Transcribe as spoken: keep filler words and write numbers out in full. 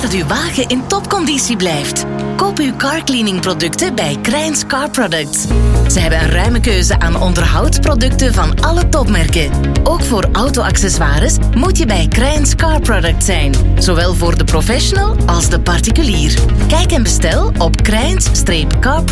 dat uw wagen in topconditie blijft. Koop uw carcleaning producten bij Krijns Car Products. Ze hebben een ruime keuze aan onderhoudsproducten van alle topmerken. Ook voor auto-accessoires moet je bij Krijns Car Products zijn. Zowel voor de professional als de particulier. Kijk en bestel op krijns-car